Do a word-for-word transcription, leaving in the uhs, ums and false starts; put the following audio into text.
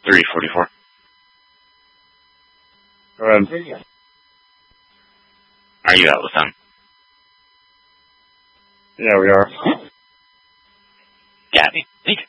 three forty-four. Go ahead. Are you out with them? Yeah, we are. Gabby, thank you.